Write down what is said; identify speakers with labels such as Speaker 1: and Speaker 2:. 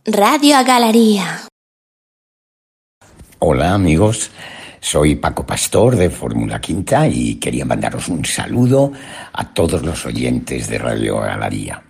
Speaker 1: Radio Galería.
Speaker 2: Hola amigos, soy Paco Pastor de Fórmula Quinta y quería mandaros un saludo a todos los oyentes de Radio Galería.